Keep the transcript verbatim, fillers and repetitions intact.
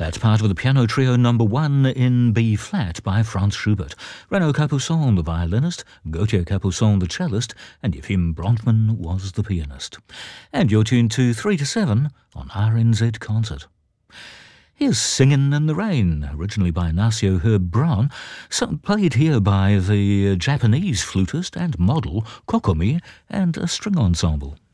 That's part of the piano trio number one in B flat by Franz Schubert. Renaud Capuçon, the violinist, Gauthier Capuçon, the cellist, and Yefim Brontman was the pianist. And you're tuned to three to seven on R N Z Concert. Here's Singin' in the Rain, originally by Inácio Herb Brown, played here by the Japanese flutist and model Kokomi and a string ensemble.